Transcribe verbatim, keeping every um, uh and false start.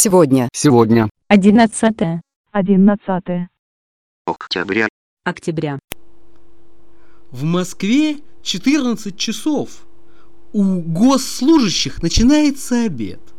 Сегодня. Сегодня. Одиннадцатое. Одиннадцатое. Октября. Октября. В Москве четырнадцать часов. У госслужащих начинается обед.